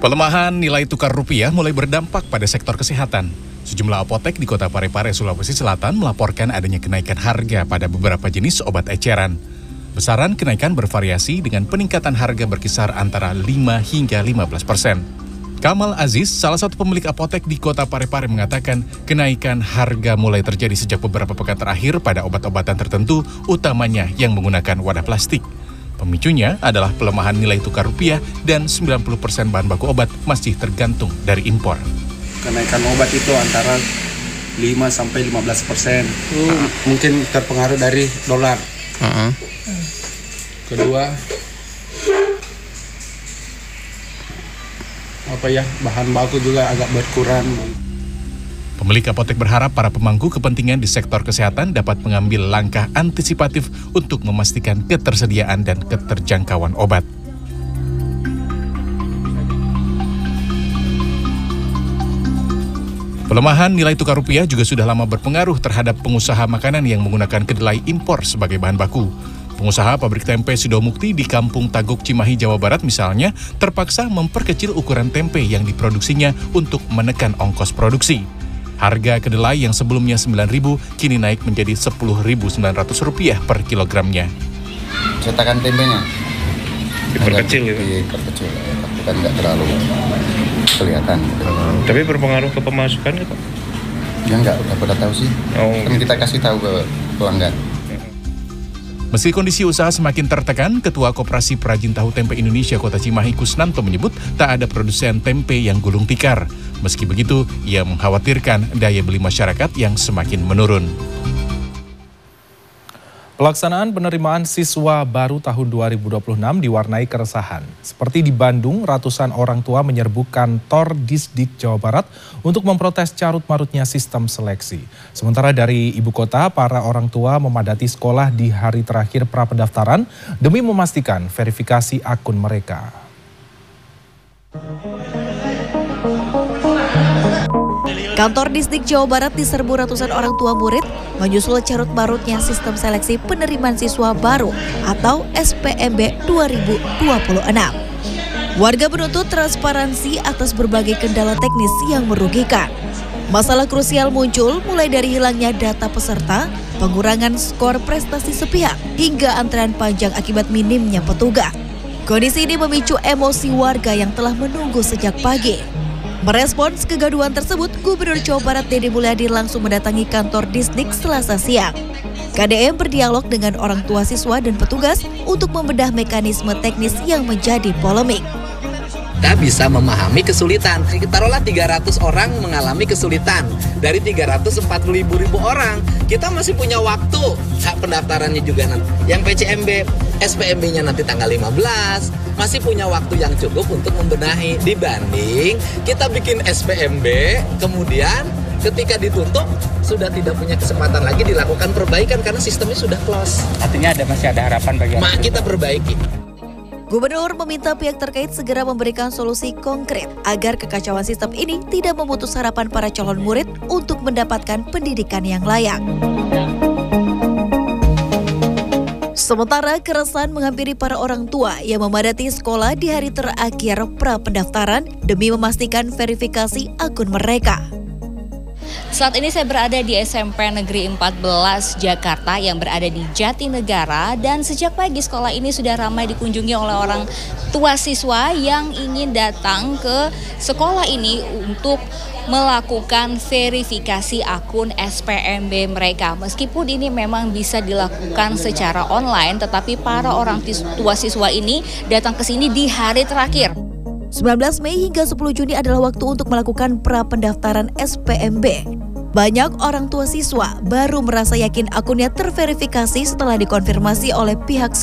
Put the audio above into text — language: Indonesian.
Pelemahan nilai tukar rupiah mulai berdampak pada sektor kesehatan. Sejumlah apotek di kota Parepare, Sulawesi Selatan melaporkan adanya kenaikan harga pada beberapa jenis obat eceran. Besaran kenaikan bervariasi dengan peningkatan harga berkisar antara 5 hingga 15%. Kamal Aziz, salah satu pemilik apotek di kota Parepare mengatakan kenaikan harga mulai terjadi sejak beberapa pekan terakhir pada obat-obatan tertentu, utamanya yang menggunakan wadah plastik. Pemicunya adalah pelemahan nilai tukar rupiah dan 90% bahan baku obat masih tergantung dari impor. Kenaikan obat itu antara 5-15%. Mungkin terpengaruh dari dolar. Kedua, bahan baku juga agak berkurang. Pemilik apotek berharap para pemangku kepentingan di sektor kesehatan dapat mengambil langkah antisipatif untuk memastikan ketersediaan dan keterjangkauan obat. Pelemahan nilai tukar rupiah juga sudah lama berpengaruh terhadap pengusaha makanan yang menggunakan kedelai impor sebagai bahan baku. Pengusaha pabrik tempe Sidomukti di Kampung Tagok, Cimahi, Jawa Barat misalnya terpaksa memperkecil ukuran tempe yang diproduksinya untuk menekan ongkos produksi. Harga kedelai yang sebelumnya Rp9.000 kini naik menjadi Rp10.900 per kilogramnya. Cetakan tempenya diperkecil gitu? Diperkecil, tapi kan nggak terlalu kelihatan. Tapi berpengaruh ke pemasukan nggak Pak? Ya nggak, udah tahu sih. Kan kita kasih tahu ke pelanggan. Meski kondisi usaha semakin tertekan, Ketua Koperasi Perajin Tahu Tempe Indonesia Kota Cimahi Kusnanto menyebut tak ada produsen tempe yang gulung tikar. Meski begitu, ia mengkhawatirkan daya beli masyarakat yang semakin menurun. Pelaksanaan penerimaan siswa baru tahun 2026 diwarnai keresahan. Seperti di Bandung, ratusan orang tua menyerbu kantor Disdik Jawa Barat untuk memprotes carut-marutnya sistem seleksi. Sementara dari ibu kota, para orang tua memadati sekolah di hari terakhir pra-pendaftaran demi memastikan verifikasi akun mereka. Kantor Disdik Jawa Barat diserbu ratusan orang tua murid menyusul carut-marutnya sistem seleksi penerimaan siswa baru atau SPMB 2026. Warga menuntut transparansi atas berbagai kendala teknis yang merugikan. Masalah krusial muncul mulai dari hilangnya data peserta, pengurangan skor prestasi sepihak, hingga antrean panjang akibat minimnya petugas. Kondisi ini memicu emosi warga yang telah menunggu sejak pagi. Merespons kegaduhan tersebut, Gubernur Jawa Barat Deddy Mulyadi langsung mendatangi kantor Disdik Selasa siang. KDM berdialog dengan orang tua siswa dan petugas untuk membedah mekanisme teknis yang menjadi polemik. Kita bisa memahami kesulitan. Taruhlah 300 orang mengalami kesulitan. Dari 340.000 orang, kita masih punya waktu. Hak pendaftarannya juga nanti. Yang PCMB, SPMB-nya nanti tanggal 15. Masih punya waktu yang cukup untuk membenahi. Dibanding kita bikin SPMB, kemudian ketika ditutup, sudah tidak punya kesempatan lagi dilakukan perbaikan karena sistemnya sudah close. Artinya masih ada harapan bagi kita perbaiki. Gubernur meminta pihak terkait segera memberikan solusi konkret agar kekacauan sistem ini tidak memutus harapan para calon murid untuk mendapatkan pendidikan yang layak. Sementara keresahan menghampiri para orang tua yang memadati sekolah di hari terakhir pra-pendaftaran demi memastikan verifikasi akun mereka. Saat ini saya berada di SMP Negeri 14 Jakarta yang berada di Jatinegara, dan sejak pagi sekolah ini sudah ramai dikunjungi oleh orang tua siswa yang ingin datang ke sekolah ini untuk melakukan verifikasi akun SPMB mereka. Meskipun ini memang bisa dilakukan secara online, tetapi para orang tua siswa ini datang ke sini di hari terakhir. 19 Mei hingga 10 Juni adalah waktu untuk melakukan pra-pendaftaran SPMB. Banyak orang tua siswa baru merasa yakin akunnya terverifikasi setelah dikonfirmasi oleh pihak sekolah.